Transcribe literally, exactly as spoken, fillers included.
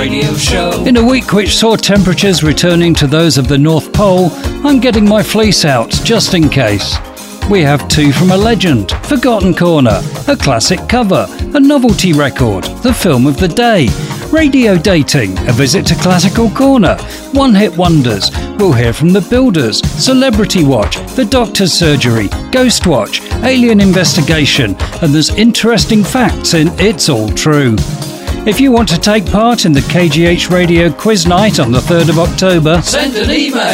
Radio show. In a week which saw temperatures returning to those of the North Pole, I'm getting my fleece out just in case. We have two from a legend, Forgotten Corner, a classic cover, a novelty record, the film of the day, radio dating, a visit to Classical Corner, one-hit wonders. We'll hear from The Builders, Celebrity Watch, The Doctor's Surgery, Ghost Watch, Alien Investigation, and there's interesting facts in It's All True. If you want to take part in the K G H Radio Quiz Night on the third of October, Send an email.